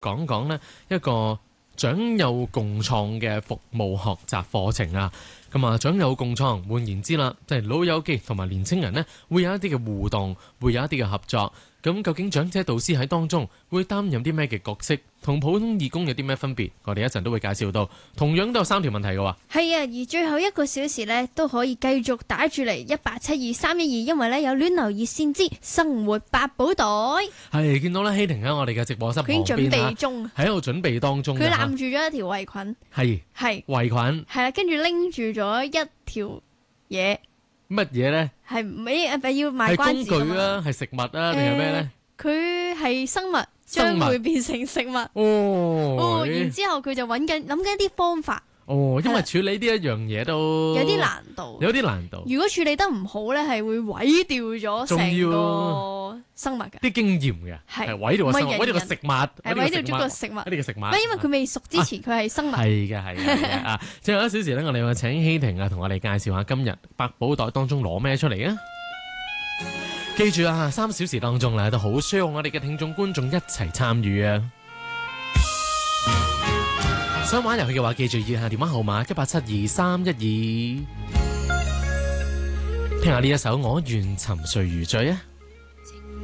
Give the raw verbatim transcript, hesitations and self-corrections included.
講講呢一個長幼共創嘅服務學習課程啊。咁啊，長幼共創換言之啦，即係老友記同埋年青人呢會有一啲嘅互動，會有一啲嘅合作。咁究竟長者導師喺當中會擔任啲咩嘅角色，同普通義工有啲咩分別？我哋一陣都會介紹到，同樣都有三條問題嘅喎。 係啊，而最後一個小時呢，都可以繼續打住嚟一八七二三一二，因為呢有暖流熱線之生活百寶袋。 係見到咧，希婷喺我哋嘅直播室旁邊， 佢已經準備中， 喺度準備當中。 佢攬住咗一條圍裙， 係係圍裙， 係啦，跟住拎住咗一條嘢。 乜嘢咧？ 係咪誒要賣關子？ 係工具啊，係食物啊，定係咩咧？ 佢係生物，將會變成食物。 哦， 哦，然之後佢就揾緊諗緊一啲方法。 哦，因為處理呢一樣嘢都有啲難度， 有啲難度。 如果處理得唔好咧，係會毀掉咗成個生物嘅。 啲經驗嘅係毀掉個生物，毀掉個食物， 係毀掉咗個食物。 呢個食物， 因為佢未熟之前，佢係生物。 係嘅，係嘅啊！最後一小時咧，我哋會請希婷啊，同我哋介紹下今日百寶袋當中攞咩出嚟啊！記住啊，三小時當中咧都好需要我哋嘅聽眾觀眾一齊參與啊！想玩遊戲嘅話，記住以下電話號碼一八七二三一二，聽下呢一首《我願沉睡如醉》啊！